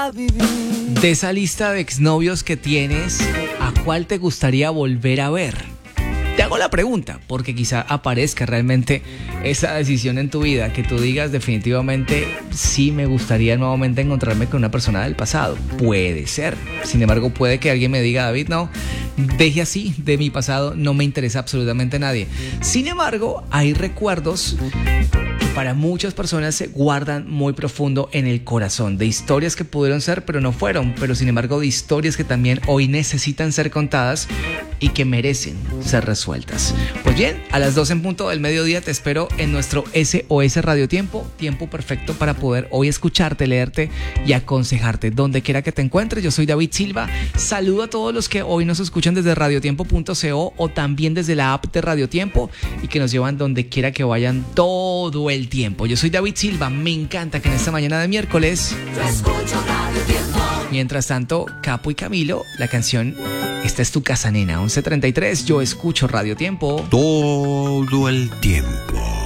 De esa lista de exnovios que tienes, ¿a cuál te gustaría volver a ver? Te hago la pregunta porque quizá aparezca realmente esa decisión en tu vida, que tú digas definitivamente sí me gustaría nuevamente encontrarme con una persona del pasado. Puede ser. Sin embargo, puede que alguien me diga, David, no, deje así de mi pasado, no me interesa absolutamente nadie. Sin embargo, hay recuerdos que para muchas personas se guardan muy profundo en el corazón, de historias que pudieron ser pero no fueron, pero sin embargo de historias que también hoy necesitan ser contadas y que merecen ser resueltas. Pues bien, a las 12 en punto del mediodía te espero en nuestro SOS Radio Tiempo, tiempo perfecto para poder hoy escucharte, leerte y aconsejarte donde quiera que te encuentres. Yo soy David Silva, saludo a todos los que hoy nos escuchan desde radiotiempo.co o también desde la app de Radio Tiempo y que nos llevan donde quiera que vayan todo el tiempo. Yo soy David Silva, me encanta que en esta mañana de miércoles yo escucho Radio Tiempo. Mientras tanto, Capo y Camilo, la canción Esta es tu casa, nena, 11:33, yo escucho Radio Tiempo todo el tiempo.